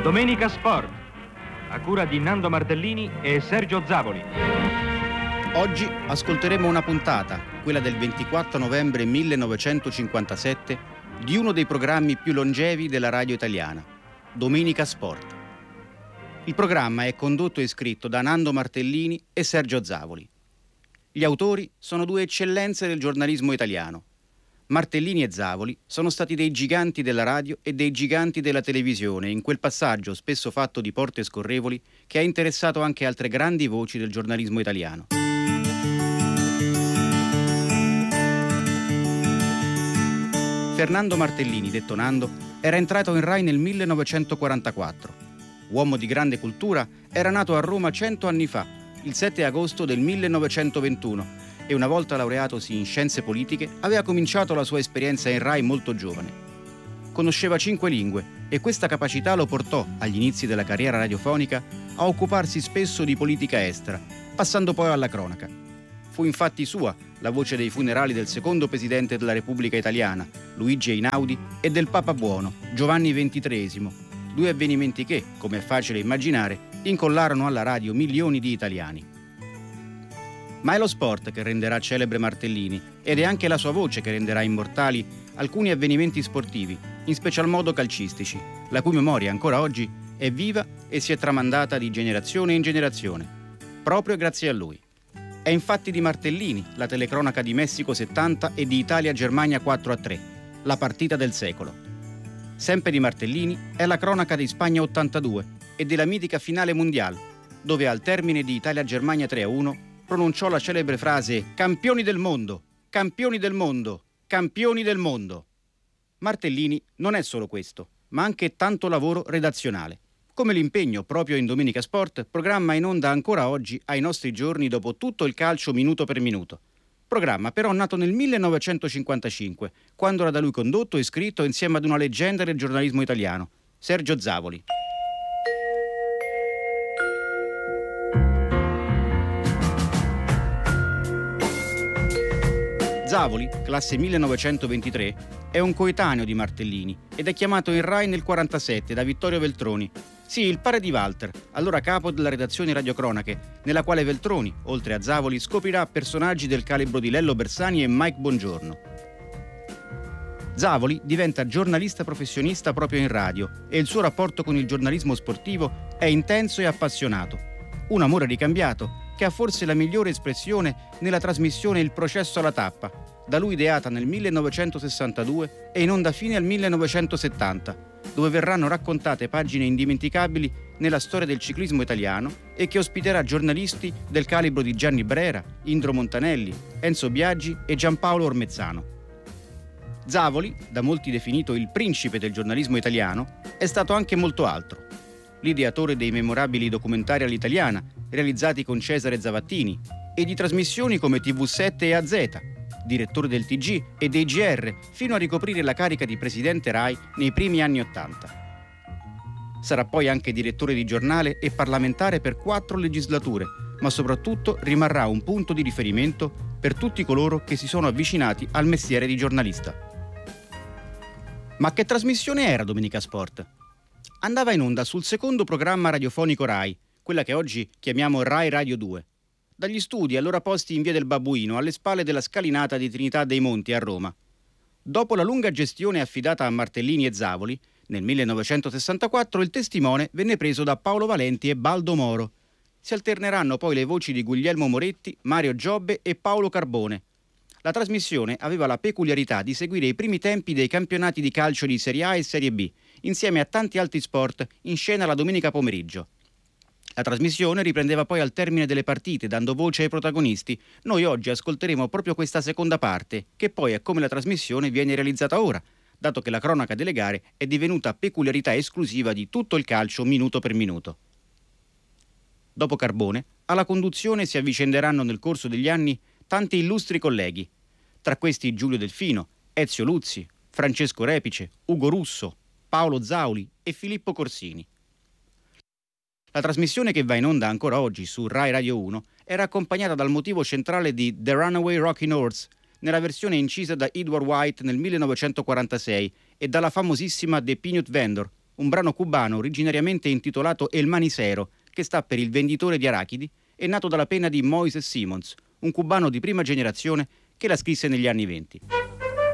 Domenica Sport, a cura di Nando Martellini e Sergio Zavoli. Oggi ascolteremo una puntata, quella del 24 novembre 1957, di uno dei programmi più longevi della radio italiana, Domenica Sport. Il programma è condotto e scritto da Nando Martellini e Sergio Zavoli. Gli autori sono due eccellenze del giornalismo italiano. Martellini e Zavoli sono stati dei giganti della radio e dei giganti della televisione in quel passaggio spesso fatto di porte scorrevoli che ha interessato anche altre grandi voci del giornalismo italiano. Fernando Martellini, detto Nando, era entrato in Rai nel 1944. Uomo di grande cultura, era nato a Roma 100 anni fa, il 7 agosto del 1921, e una volta laureatosi in scienze politiche aveva cominciato la sua esperienza in Rai molto giovane. Conosceva 5 lingue e questa capacità lo portò, agli inizi della carriera radiofonica, a occuparsi spesso di politica estera, passando poi alla cronaca. Fu infatti sua la voce dei funerali del secondo presidente della Repubblica Italiana, Luigi Einaudi, e del Papa Buono, Giovanni XXIII, due avvenimenti che, come è facile immaginare, incollarono alla radio milioni di italiani. Ma è lo sport che renderà celebre Martellini ed è anche la sua voce che renderà immortali alcuni avvenimenti sportivi, in special modo calcistici, la cui memoria ancora oggi è viva e si è tramandata di generazione in generazione, proprio grazie a lui. È infatti di Martellini la telecronaca di Messico 70 e di Italia-Germania 4-3, la partita del secolo. Sempre di Martellini è la cronaca di Spagna 82 e della mitica finale mondiale, dove al termine di Italia-Germania 3-1 pronunciò la celebre frase «Campioni del mondo! Campioni del mondo! Campioni del mondo!». Martellini non è solo questo, ma anche tanto lavoro redazionale, come l'impegno proprio in Domenica Sport, programma in onda ancora oggi ai nostri giorni dopo tutto il calcio minuto per minuto. Programma però nato nel 1955, quando era da lui condotto e scritto insieme ad una leggenda del giornalismo italiano, Sergio Zavoli. Zavoli, classe 1923, è un coetaneo di Martellini ed è chiamato in Rai nel 1947 da Vittorio Veltroni. Sì, il padre di Walter, allora capo della redazione radiocronache, nella quale Veltroni, oltre a Zavoli, scoprirà personaggi del calibro di Lello Bersani e Mike Bongiorno. Zavoli diventa giornalista professionista proprio in radio e il suo rapporto con il giornalismo sportivo è intenso e appassionato. Un amore ricambiato che ha forse la migliore espressione nella trasmissione Il processo alla tappa, da lui ideata nel 1962 e in onda fine al 1970, dove verranno raccontate pagine indimenticabili nella storia del ciclismo italiano e che ospiterà giornalisti del calibro di Gianni Brera, Indro Montanelli, Enzo Biaggi e Giampaolo Ormezzano. Zavoli, da molti definito il principe del giornalismo italiano, è stato anche molto altro. L'ideatore dei memorabili documentari all'italiana, realizzati con Cesare Zavattini, e di trasmissioni come TV7 e AZ, direttore del TG e dei GR, fino a ricoprire la carica di presidente Rai nei primi anni '80. Sarà poi anche direttore di giornale e parlamentare per 4 legislature, ma soprattutto rimarrà un punto di riferimento per tutti coloro che si sono avvicinati al mestiere di giornalista. Ma che trasmissione era Domenica Sport? Andava in onda sul secondo programma radiofonico Rai, quella che oggi chiamiamo Rai Radio 2, dagli studi allora posti in via del Babbuino, alle spalle della scalinata di Trinità dei Monti a Roma. Dopo la lunga gestione affidata a Martellini e Zavoli, nel 1964 il testimone venne preso da Paolo Valenti e Baldo Moro. Si alterneranno poi le voci di Guglielmo Moretti, Mario Giobbe e Paolo Carbone. La trasmissione aveva la peculiarità di seguire i primi tempi dei campionati di calcio di Serie A e Serie B, insieme a tanti altri sport, in scena la domenica pomeriggio. La trasmissione riprendeva poi al termine delle partite, dando voce ai protagonisti. Noi oggi ascolteremo proprio questa seconda parte, che poi è come la trasmissione viene realizzata ora, dato che la cronaca delle gare è divenuta peculiarità esclusiva di tutto il calcio minuto per minuto. Dopo Carbone, alla conduzione si avvicenderanno nel corso degli anni tanti illustri colleghi, tra questi Giulio Delfino, Ezio Luzzi, Francesco Repice, Ugo Russo, Paolo Zauli e Filippo Corsini. La trasmissione che va in onda ancora oggi su Rai Radio 1 era accompagnata dal motivo centrale di The Runaway Rocking Horse, nella versione incisa da Edward White nel 1946 e dalla famosissima The Peanut Vendor, un brano cubano originariamente intitolato El Manicero, che sta per il venditore di arachidi, è nato dalla penna di Moises Simons, un cubano di prima generazione che la scrisse negli anni '20.